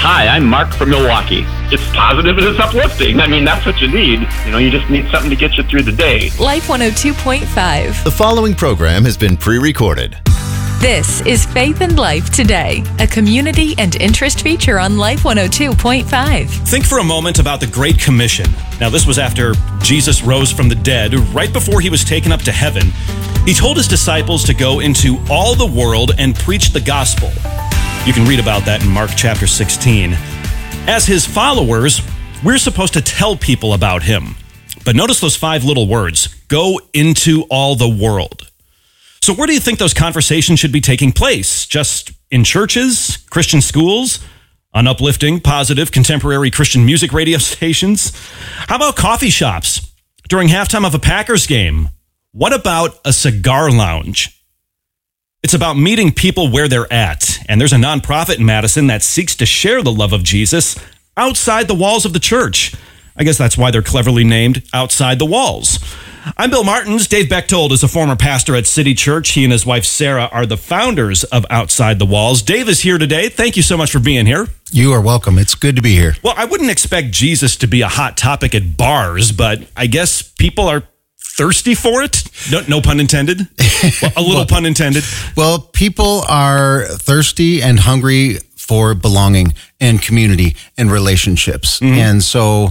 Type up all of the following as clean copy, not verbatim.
Hi, I'm Mark from Milwaukee. It's positive and it's uplifting. I mean, that's what you need. You just need something to get you through the day. Life 102.5. The following program has been pre-recorded. This is Faith and Life Today, a community and interest feature on Life 102.5. Think for a moment about the Great Commission. Now, this was after Jesus rose from the dead, right before he was taken up to heaven. He told his disciples to go into all the world and preach the gospel. You can read about that in Mark chapter 16. As his followers, we're supposed to tell people about him. But notice those 5 little words, go into all the world. So where do you think those conversations should be taking place? Just in churches, Christian schools, on uplifting, positive, contemporary Christian music radio stations? How about coffee shops during halftime of a Packers game? What about a cigar lounge? It's about meeting people where they're at. And there's a nonprofit in Madison that seeks to share the love of Jesus outside the walls of the church. I guess that's why they're cleverly named Outside the Walls. I'm Bill Martins. Dave Bechtold is a former pastor at City Church. He and his wife, Sarah, are the founders of Outside the Walls. Dave is here today. Thank you so much for being here. You are welcome. It's good to be here. Well, I wouldn't expect Jesus to be a hot topic at bars, but I guess people are thirsty for it? No pun intended. Well, a little pun intended. Well, people are thirsty and hungry for belonging and community and relationships. Mm-hmm. And so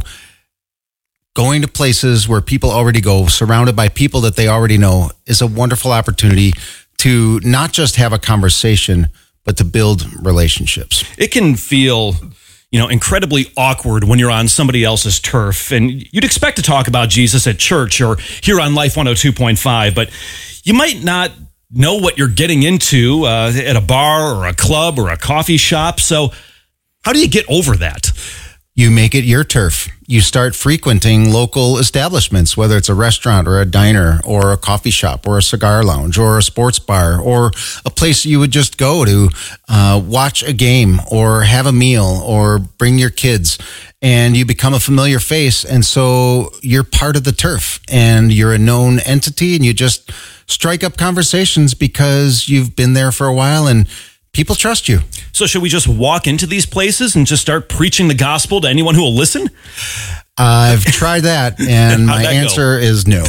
going to places where people already go, surrounded by people that they already know, is a wonderful opportunity to not just have a conversation, but to build relationships. It can feel, incredibly awkward when you're on somebody else's turf, and you'd expect to talk about Jesus at church or here on Life 102.5, but you might not know what you're getting into at a bar or a club or a coffee shop. So how do you get over that? You make it your turf. You start frequenting local establishments, whether it's a restaurant or a diner or a coffee shop or a cigar lounge or a sports bar or a place you would just go to watch a game or have a meal or bring your kids, and you become a familiar face. And so you're part of the turf and you're a known entity, and you just strike up conversations because you've been there for a while and people trust you. So should we just walk into these places and just start preaching the gospel to anyone who will listen? I've tried that, and my answer is no.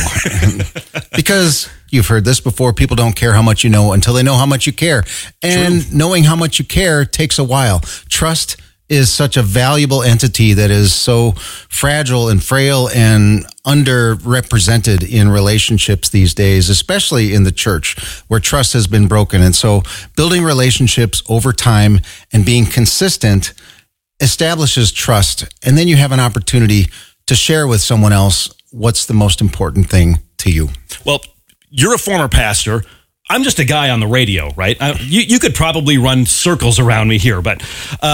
Because you've heard this before, people don't care how much you know until they know how much you care. And True. Knowing how much you care takes a while. Trust is such a valuable entity that is so fragile and frail and underrepresented in relationships these days, especially in the church where trust has been broken. And so building relationships over time and being consistent establishes trust. And then you have an opportunity to share with someone else what's the most important thing to you. Well, you're a former pastor. I'm just a guy on the radio, right? You could probably run circles around me here, but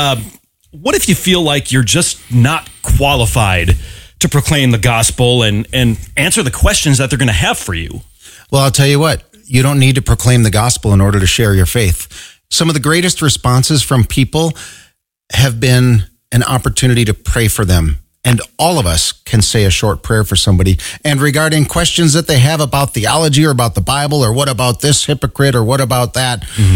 what if you feel like you're just not qualified to proclaim the gospel and answer the questions that they're going to have for you? Well, I'll tell you what, you don't need to proclaim the gospel in order to share your faith. Some of the greatest responses from people have been an opportunity to pray for them. And all of us can say a short prayer for somebody. And regarding questions that they have about theology or about the Bible or what about this hypocrite or what about that, mm-hmm.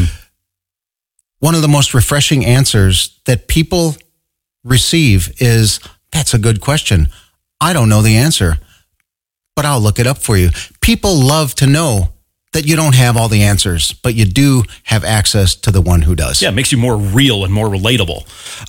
One of the most refreshing answers that people receive is, that's a good question. I don't know the answer, but I'll look it up for you. People love to know that you don't have all the answers, but you do have access to the one who does. Yeah, it makes you more real and more relatable.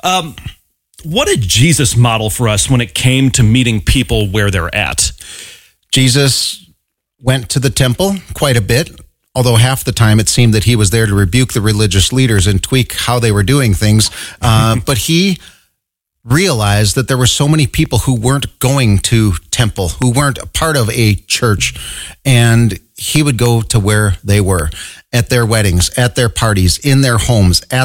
What did Jesus model for us when it came to meeting people where they're at? Jesus went to the temple quite a bit. Although half the time it seemed that he was there to rebuke the religious leaders and tweak how they were doing things. But he realized that there were so many people who weren't going to temple, who weren't a part of a church. And he would go to where they were, at their weddings, at their parties, in their homes, at